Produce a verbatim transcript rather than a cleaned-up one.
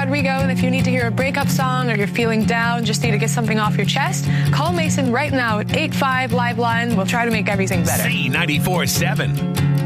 Rodrigo, and if you need to hear a breakup song or you're feeling down, just need to get something off your chest, call Mason right now at eight five Live Line. We'll try to make everything better. C ninety-four seven.